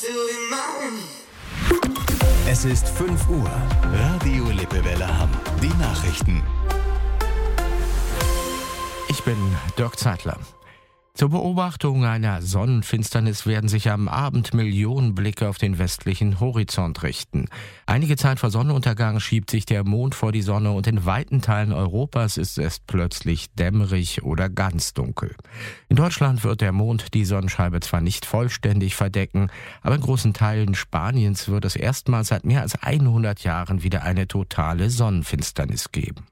Es ist 5 Uhr. Radio Lippewelle Hamm. Die Nachrichten. Ich bin Dirk Zeitler. Zur Beobachtung einer Sonnenfinsternis werden sich am Abend Millionen Blicke auf den westlichen Horizont richten. Einige Zeit vor Sonnenuntergang schiebt sich der Mond vor die Sonne und in weiten Teilen Europas ist es plötzlich dämmerig oder ganz dunkel. In Deutschland wird der Mond die Sonnenscheibe zwar nicht vollständig verdecken, aber in großen Teilen Spaniens wird es erstmals seit mehr als 100 Jahren wieder eine totale Sonnenfinsternis geben.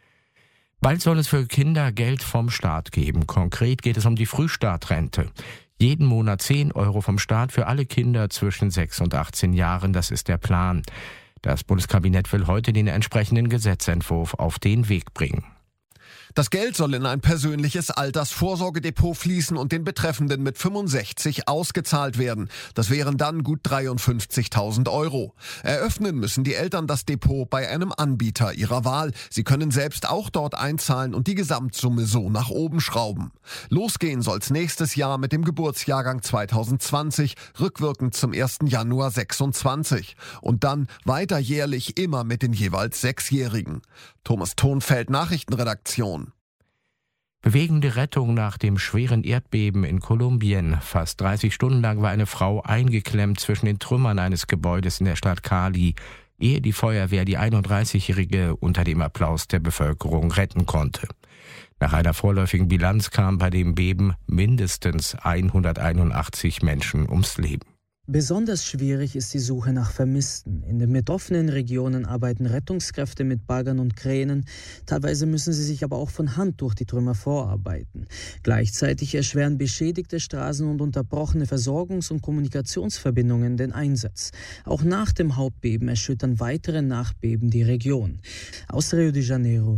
Bald soll es für Kinder Geld vom Staat geben. Konkret geht es um die Frühstartrente. Jeden Monat 10 Euro vom Staat für alle Kinder zwischen 6 und 18 Jahren. Das ist der Plan. Das Bundeskabinett will heute den entsprechenden Gesetzentwurf auf den Weg bringen. Das Geld soll in ein persönliches Altersvorsorgedepot fließen und den Betreffenden mit 65 ausgezahlt werden. Das wären dann gut 53.000 Euro. Eröffnen müssen die Eltern das Depot bei einem Anbieter ihrer Wahl. Sie können selbst auch dort einzahlen und die Gesamtsumme so nach oben schrauben. Losgehen soll's nächstes Jahr mit dem Geburtsjahrgang 2020, rückwirkend zum 1. Januar 26. Und dann weiter jährlich immer mit den jeweils 6-Jährigen. Thomas Thonfeld, Nachrichtenredaktion. Bewegende Rettung nach dem schweren Erdbeben in Kolumbien. Fast 30 Stunden lang war eine Frau eingeklemmt zwischen den Trümmern eines Gebäudes in der Stadt Cali, ehe die Feuerwehr die 31-Jährige unter dem Applaus der Bevölkerung retten konnte. Nach einer vorläufigen Bilanz kamen bei dem Beben mindestens 181 Menschen ums Leben. Besonders schwierig ist die Suche nach Vermissten. In den betroffenen Regionen arbeiten Rettungskräfte mit Baggern und Kränen. Teilweise müssen sie sich aber auch von Hand durch die Trümmer vorarbeiten. Gleichzeitig erschweren beschädigte Straßen und unterbrochene Versorgungs- und Kommunikationsverbindungen den Einsatz. Auch nach dem Hauptbeben erschüttern weitere Nachbeben die Region. Aus Rio de Janeiro